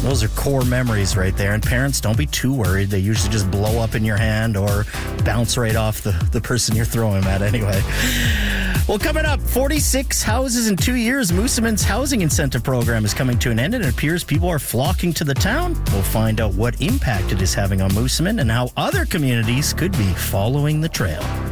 Those are core memories right there. And parents, don't be too worried. They usually just blow up in your hand or bounce right off the person you're throwing them at anyway. Well, coming up, 46 houses in 2 years. Moosomin's housing incentive program is coming to an end, and it appears people are flocking to the town. We'll find out what impact it is having on Moosomin and how other communities could be following the trail.